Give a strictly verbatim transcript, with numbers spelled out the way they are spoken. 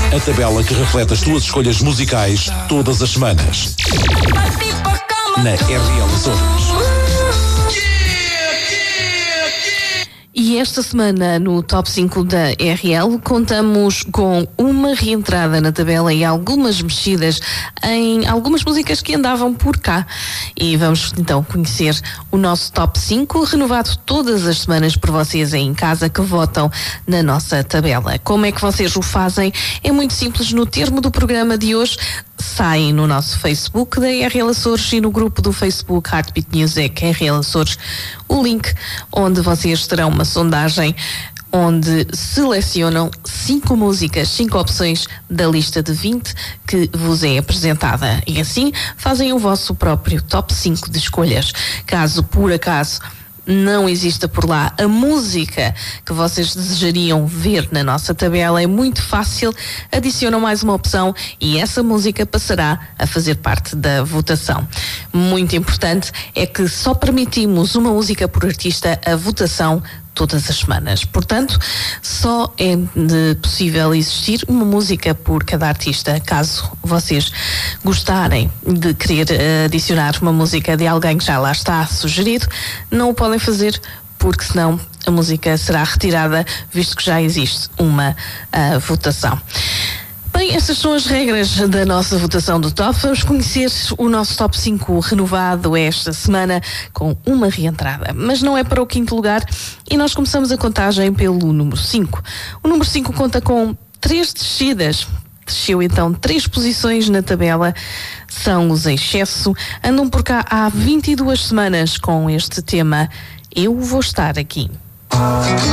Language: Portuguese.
A tabela que reflete as tuas escolhas musicais todas as semanas. Na R L Açores. E esta semana, no Top cinco da R L, contamos com uma reentrada na tabela e algumas mexidas em algumas músicas que andavam por cá. E vamos então conhecer o nosso Top cinco, renovado todas as semanas por vocês aí em casa que votam na nossa tabela. Como é que vocês o fazem? É muito simples. No termo do programa de hoje, saem no nosso Facebook da R L Açores e no grupo do Facebook Heartbeat Music R L Açores o link onde vocês terão uma sondagem onde selecionam cinco músicas, cinco opções da lista de vinte que vos é apresentada. E assim fazem o vosso próprio top cinco de escolhas. Caso por acaso não exista por lá a música que vocês desejariam ver na nossa tabela, é muito fácil, adicionam mais uma opção e essa música passará a fazer parte da votação. Muito importante é que só permitimos uma música por artista a votação todas as semanas. Portanto, só é de possível existir uma música por cada artista. Caso vocês gostarem de querer adicionar uma música de alguém que já lá está sugerido, não o podem fazer, porque senão a música será retirada, visto que já existe uma uh, votação. Bem, estas são as regras da nossa votação do top. Vamos conhecer o nosso top cinco renovado esta semana com uma reentrada. Mas não é para o quinto lugar e nós começamos a contagem pelo número cinco. O número cinco conta com três descidas. Desceu então três posições na tabela. São os Excesso. Andam por cá há vinte e duas semanas com este tema Eu Vou Estar Aqui.